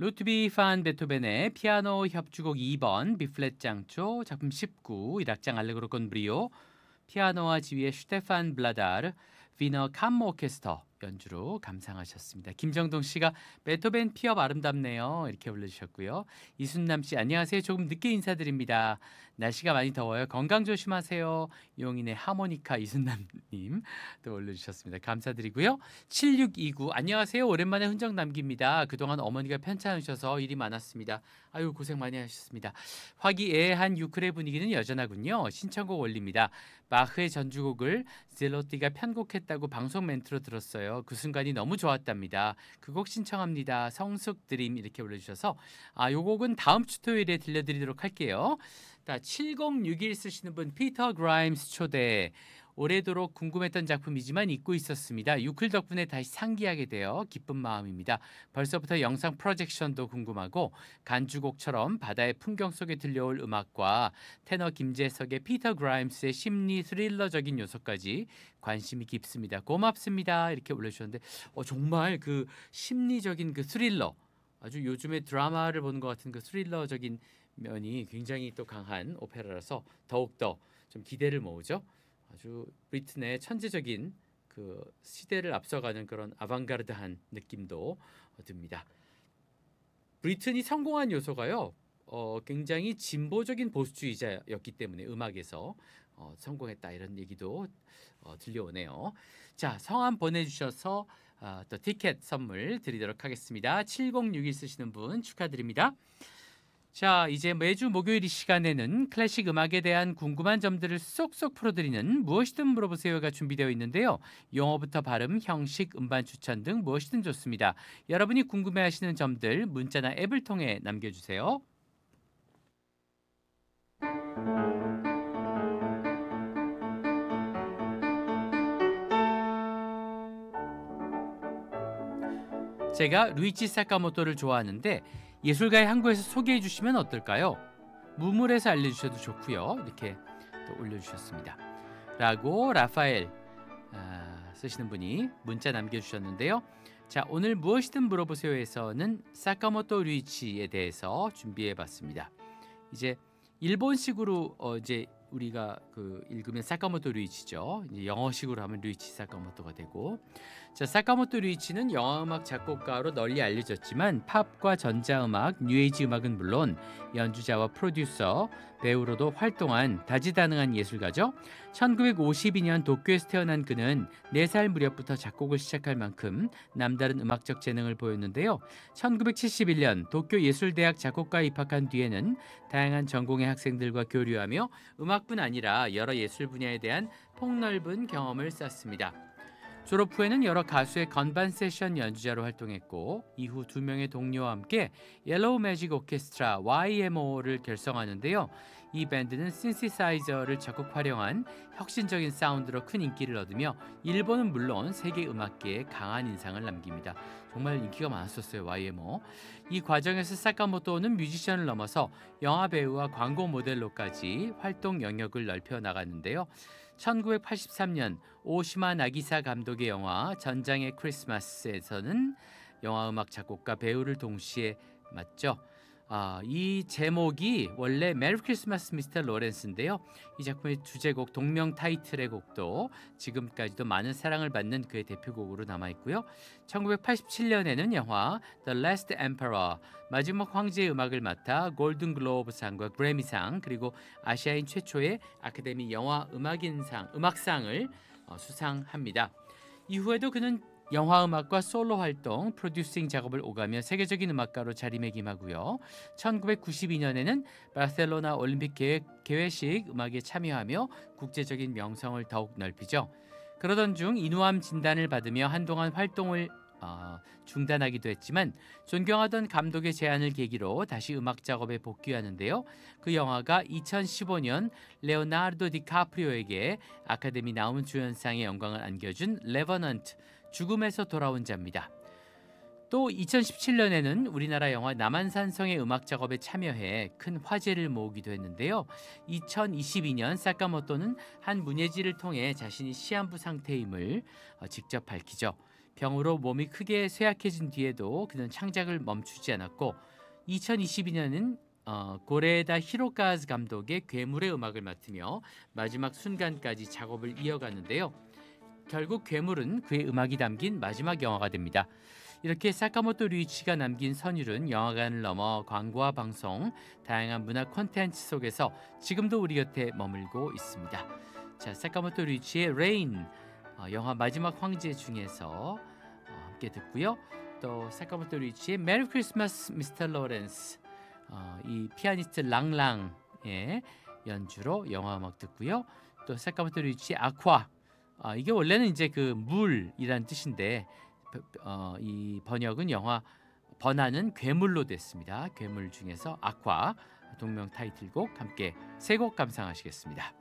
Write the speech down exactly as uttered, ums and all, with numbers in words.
루트비 판 베토벤의 피아노 협주곡 이 번 B플랫 장조 작품 십구 일 악장 알레그로 건 브리오 피아노와 지휘의 슈테판 블라다르 위너 캄모 오케스터 연주로 감상하셨습니다. 김정동 씨가 베토벤 피업 아름답네요. 이렇게 올려주셨고요. 이순남 씨 안녕하세요. 조금 늦게 인사드립니다. 날씨가 많이 더워요. 건강 조심하세요. 용인의 하모니카 이순남님 또 올려주셨습니다. 감사드리고요. 칠육이구 안녕하세요. 오랜만에 흔적 남깁니다. 그동안 어머니가 편찮으셔서 일이 많았습니다. 아유 고생 많이 하셨습니다. 화기애애한 유크레 분위기는 여전하군요. 신청곡 올립니다. 바흐의 전주곡을 젤로띠가 편곡했다고 방송 멘트로 들었어요. 그 순간이 너무 좋았답니다. 그 곡 신청합니다. 성숙 드림 이렇게 올려주셔서 아, 요 곡은 다음 주 토요일에 들려드리도록 할게요. 자, 칠공육일 쓰시는 분 피터 그라임스 초대. 오래도록 궁금했던 작품이지만 잊고 있었습니다. 유클 덕분에 다시 상기하게 되어 기쁜 마음입니다. 벌써부터 영상 프로젝션도 궁금하고 간주곡처럼 바다의 풍경 속에 들려올 음악과 테너 김재석의 피터 그라임스의 심리 스릴러적인 요소까지 관심이 깊습니다. 고맙습니다. 이렇게 올려주셨는데 어, 정말 그 심리적인 그 스릴러 아주 요즘에 드라마를 보는 것 같은 그 스릴러적인 면이 굉장히 또 강한 오페라라서 더욱더 좀 기대를 모으죠. 아주 브리튼의 천재적인 그 시대를 앞서가는 그런 아방가르드한 느낌도 듭니다. 브리튼이 성공한 요소가요. 어, 굉장히 진보적인 보수주의자였기 때문에 음악에서 어, 성공했다 이런 얘기도 어, 들려오네요. 자, 성함 보내주셔서 어, 또 티켓 선물 드리도록 하겠습니다. 칠공육일 쓰시는 분 축하드립니다. 자, 이제 매주 목요일 이 시간에는 클래식 음악에 대한 궁금한 점들을 쏙쏙 풀어드리는 무엇이든 물어보세요가 준비되어 있는데요. 용어부터 발음, 형식, 음반 추천 등 무엇이든 좋습니다. 여러분이 궁금해하시는 점들 문자나 앱을 통해 남겨주세요. 제가 루이치 사카모토를 좋아하는데 예술가의 항구에서 소개해 주시면 어떨까요? 무물에서 알려주셔도 좋고요. 이렇게 또 올려주셨습니다. 라고 라파엘 아, 쓰시는 분이 문자 남겨주셨는데요. 자, 오늘 무엇이든 물어보세요에서는 사카모토 루이치에 대해서 준비해봤습니다. 이제 일본식으로 어, 이제 우리가 그 읽으면 사카모토 루이치죠. 이제 영어식으로 하면 루이치 사카모토가 되고, 자 사카모토 루이치는 영화음악 작곡가로 널리 알려졌지만 팝과 전자음악, 뉴에이지 음악은 물론 연주자와 프로듀서, 배우로도 활동한 다재다능한 예술가죠. 천구백오십이 년 도쿄에서 태어난 그는 네 살 무렵부터 작곡을 시작할 만큼 남다른 음악적 재능을 보였는데요. 천구백칠십일 년 도쿄 예술대학 작곡과에 입학한 뒤에는 다양한 전공의 학생들과 교류하며 음악뿐 아니라 여러 예술 분야에 대한 폭넓은 경험을 쌓습니다. 졸업 후에는 여러 가수의 건반 세션 연주자로 활동했고 이후 두 명의 동료와 함께 옐로우 매직 오케스트라 와이엠오를 결성하는데요. 이 밴드는 신시사이저를 적극 활용한 혁신적인 사운드로 큰 인기를 얻으며 일본은 물론 세계 음악계에 강한 인상을 남깁니다. 정말 인기가 많았었어요. 와이엠오. 이 과정에서 사카모토는 뮤지션을 넘어서 영화 배우와 광고 모델로까지 활동 영역을 넓혀 나갔는데요. 천구백팔십삼 년 오시마 나기사 감독의 영화 전장의 크리스마스에서는 영화음악 작곡가 배우를 동시에 맡죠. 아, 이 제목이 원래 메리 크리스마스 미스터 로렌스인데요. 이 작품의 주제곡 동명 타이틀의 곡도 지금까지도 많은 사랑을 받는 그의 대표곡으로 남아있고요. 천구백팔십칠 년에는 영화 The Last Emperor 마지막 황제의 음악을 맡아 골든 글로브상과 그래미상 그리고 아시아인 최초의 아카데미 영화 음악인상 음악상을 어, 수상합니다. 이후에도 그는 영화음악과 솔로 활동, 프로듀싱 작업을 오가며 세계적인 음악가로 자리매김하고요. 천구백구십이 년에는 바르셀로나 올림픽 계획, 개회식 음악에 참여하며 국제적인 명성을 더욱 넓히죠. 그러던 중 인후암 진단을 받으며 한동안 활동을 어, 중단하기도 했지만 존경하던 감독의 제안을 계기로 다시 음악 작업에 복귀하는데요. 그 영화가 이천십오 년 레오나르도 디카프리오에게 아카데미 나움 주연상의 영광을 안겨준 레버넌트 죽음에서 돌아온 자입니다. 또 이천십칠 년에는 우리나라 영화 남한산성의 음악 작업에 참여해 큰 화제를 모으기도 했는데요. 이천이십이 년 사카모토는 한 문예지를 통해 자신이 시한부 상태임을 직접 밝히죠. 병으로 몸이 크게 쇠약해진 뒤에도 그는 창작을 멈추지 않았고 이천이십이 년은 어, 고레에다 히로카즈 감독의 괴물의 음악을 맡으며 마지막 순간까지 작업을 이어갔는데요. 결국 괴물은 그의 음악이 담긴 마지막 영화가 됩니다. 이렇게 사카모토 류이치가 남긴 선율은 영화관을 넘어 광고와 방송, 다양한 문화 콘텐츠 속에서 지금도 우리 곁에 머물고 있습니다. 자, 사카모토 류이치의 레인, 어, 영화 마지막 황제 중에서 어, 함께 듣고요. 또 사카모토 류이치의 메리 크리스마스 미스터 로렌스, 어, 이 피아니스트 랑랑의 연주로 영화 음악 듣고요. 또 사카모토 류이치의 아쿠아, 아, 이게 원래는 이제 그 물이란 뜻인데 어, 이 번역은 영화 번안은 괴물로 됐습니다. 괴물 중에서 아쿠아 동명 타이틀곡 함께 세 곡 감상하시겠습니다.